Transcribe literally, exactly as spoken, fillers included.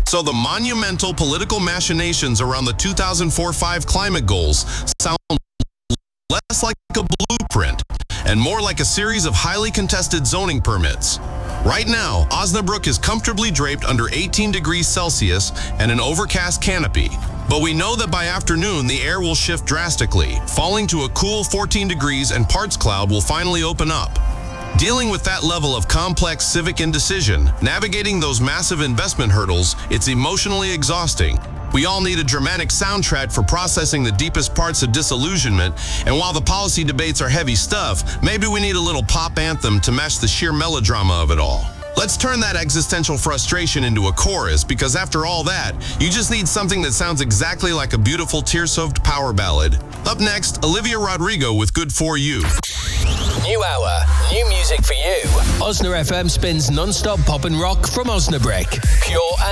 So the monumental political machinations around the two thousand four five climate goals sound less like a blueprint and more like a series of highly contested zoning permits. Right now, Osnabrück is comfortably draped under eighteen degrees Celsius and an overcast canopy. But we know that by afternoon, the air will shift drastically, falling to a cool fourteen degrees and parts cloud will finally open up. Dealing with that level of complex civic indecision, navigating those massive investment hurdles, it's emotionally exhausting. We all need a dramatic soundtrack for processing the deepest parts of disillusionment, and while the policy debates are heavy stuff, maybe we need a little pop anthem to match the sheer melodrama of it all. Let's turn that existential frustration into a chorus, because after all that, you just need something that sounds exactly like a beautiful tear-soaked power ballad. Up next, Olivia Rodrigo with Good For You. New hour, new music for you. Osna F M spins non-stop pop and rock from Osnabrück. Pure